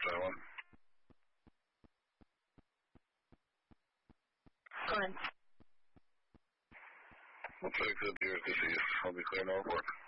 Island. Current. Looks like the deer is deceased. I'll be clear, Norfolk.